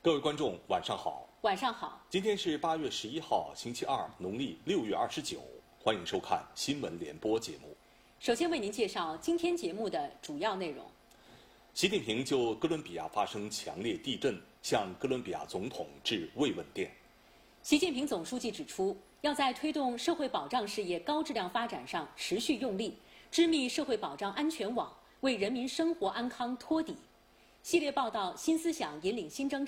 各位观众，晚上好。 晚上好。 今天是8月11号，星期二，农历6月29。欢迎收看新闻联播节目。 首先为您介绍今天节目的主要内容。 习近平就哥伦比亚发生强烈地震，向哥伦比亚总统致慰问电。 习近平总书记指出，要在推动社会保障事业高质量发展上持续用力，织密社会保障安全网，为人民生活安康托底。系列报道：新思想引领新征程。